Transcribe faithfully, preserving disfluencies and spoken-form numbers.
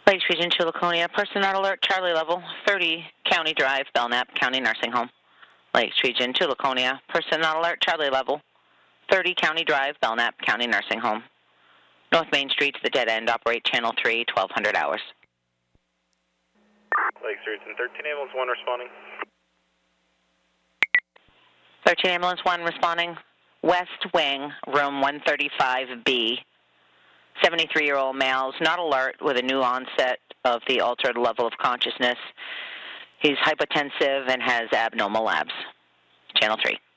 Lakes Region two, Laconia. Person not alert, Charlie level, thirty County Drive, Belknap, County Nursing Home. Lakes Region two, Laconia. Person not alert, Charlie level, thirty County Drive, Belknap, County Nursing Home. North Main Street to the dead end, operate Channel three, twelve hundred hours. Lakes Region thirteen, Ambulance one responding. thirteen Ambulance one responding. West Wing, room one thirty-five B. seventy-three-year-old males, not alert, with a new onset of the altered level of consciousness. He's hypotensive and has abnormal labs. Channel three.